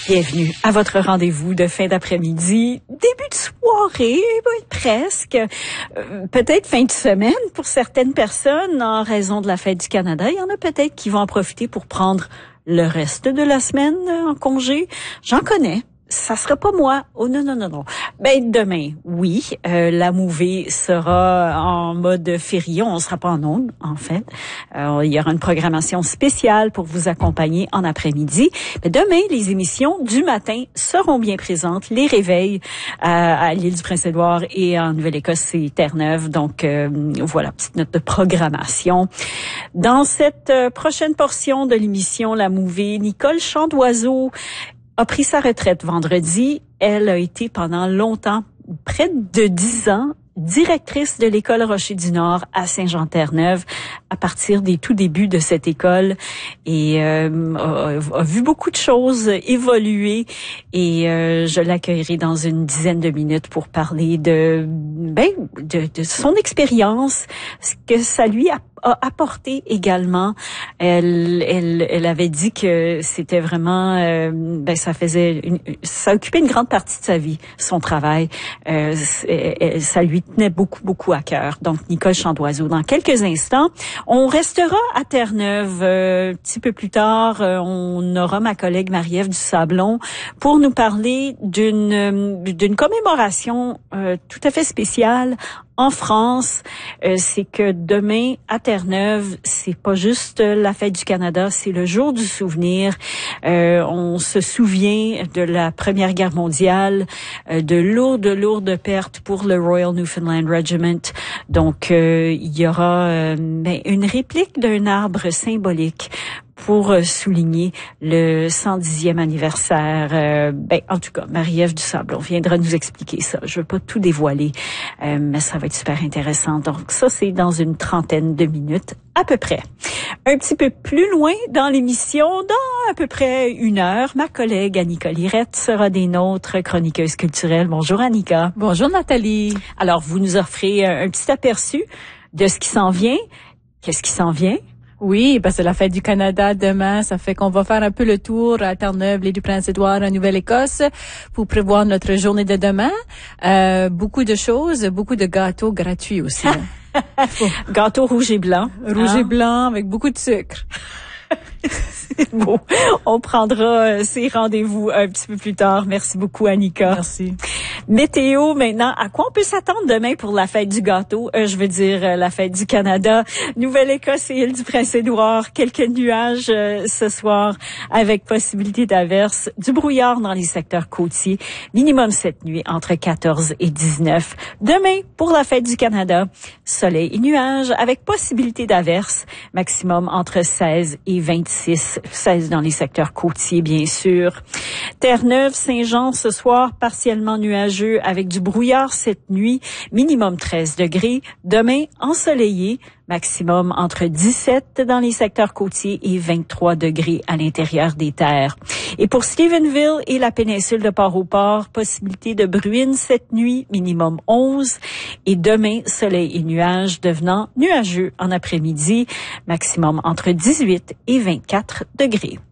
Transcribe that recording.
Bienvenue à votre rendez-vous de fin d'après-midi, début de soirée, presque, peut-être fin de semaine pour certaines personnes en raison de la fête du Canada. Il y en a peut-être qui vont en profiter pour prendre le reste de la semaine en congé. J'en connais. Ça sera pas moi. Oh non. Ben demain, oui, la mouvée sera en mode férié. On sera pas en ondes, en fait. Il y aura une programmation spéciale pour vous accompagner en après-midi. Mais demain, les émissions du matin seront bien présentes. Les réveils à l'île du Prince-Édouard et en Nouvelle-Écosse et Terre-Neuve. Donc voilà, petite note de programmation. Dans cette prochaine portion de l'émission La Mouvée, Nicole Chandoiseau a pris sa retraite vendredi. Elle a été pendant longtemps, près de 10 ans, directrice de l'école Rocher du Nord à Saint-Jean-Terre-Neuve à partir des tout débuts de cette école et a vu beaucoup de choses évoluer et je l'accueillerai dans une dizaine de minutes pour parler de son expérience, ce que ça lui a apporté également. Elle avait dit que c'était vraiment ça occupait une grande partie de sa vie, son travail. Ça lui tenait beaucoup à cœur. Donc Nicole Chandoiseau dans quelques instants. On restera à Terre-Neuve un petit peu plus tard. On aura ma collègue Marie-Ève du Sablon pour nous parler d'une commémoration tout à fait spéciale en France. C'est que demain à Terre-Neuve, c'est pas juste la fête du Canada, c'est le jour du souvenir. On se souvient de la Première Guerre mondiale, de lourdes pertes pour le Royal Newfoundland Regiment. Donc il y aura une réplique d'un arbre symbolique pour souligner le 110e anniversaire. En tout cas, Marie-Ève du Sablon viendra nous expliquer ça. Je veux pas tout dévoiler, mais ça va être super intéressant. Donc ça, c'est dans une trentaine de minutes à peu près. Un petit peu plus loin dans l'émission, dans à peu près 1 heure, ma collègue Annika Lirette sera des nôtres, chroniqueuse culturelle. Bonjour Annika. Bonjour Nathalie. Alors, vous nous offrez un petit aperçu de ce qui s'en vient. Qu'est-ce qui s'en vient? Oui, c'est la fête du Canada demain. Ça fait qu'on va faire un peu le tour à Terre-Neuve, l'île du Prince-Édouard, en Nouvelle-Écosse, pour prévoir notre journée de demain. Beaucoup de choses, beaucoup de gâteaux gratuits aussi. Gâteaux rouge et blanc. Rouge et blanc avec beaucoup de sucre. C'est beau. On prendra ces rendez-vous un petit peu plus tard. Merci beaucoup, Annika. Merci. Météo, maintenant. À quoi on peut s'attendre demain pour la fête du gâteau? Je veux dire, la fête du Canada. Nouvelle-Écosse et île du Prince-Édouard. Quelques nuages ce soir avec possibilité d'averses. Du brouillard dans les secteurs côtiers. Minimum cette nuit entre 14 et 19. Demain, pour la fête du Canada, soleil et nuages avec possibilité d'averses. Maximum entre 16 et 26. 16 dans les secteurs côtiers, bien sûr. Terre-Neuve, Saint-Jean, ce soir, partiellement nuageux avec du brouillard cette nuit. Minimum 13 degrés. Demain, ensoleillé. Maximum entre 17 dans les secteurs côtiers et 23 degrés à l'intérieur des terres. Et pour Stephenville et la péninsule de Port-au-Port, possibilité de bruine cette nuit, minimum 11. Et demain, soleil et nuages devenant nuageux en après-midi, maximum entre 18 et 24 degrés.